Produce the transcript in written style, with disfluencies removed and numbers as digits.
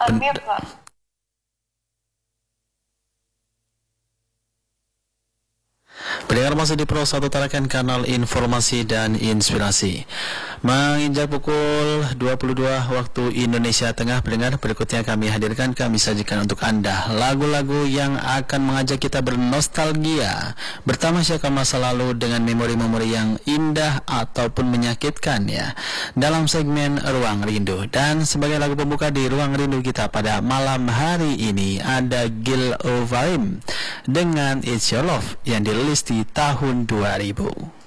Unmute, Pak. Pendengar masih di Pro 1 Tarakan, kanal informasi dan inspirasi. Menginjak pukul 22 waktu Indonesia Tengah, pendengar, berikutnya kami sajikan untuk Anda lagu-lagu yang akan mengajak kita bernostalgia, bertamasya ke masa lalu dengan memori-memori yang indah ataupun menyakitkan ya, dalam segmen Ruang Rindu. Dan sebagai lagu pembuka di Ruang Rindu kita pada malam hari ini ada Gil Ovaim dengan It's Your Love yang dirilis di tahun 2000.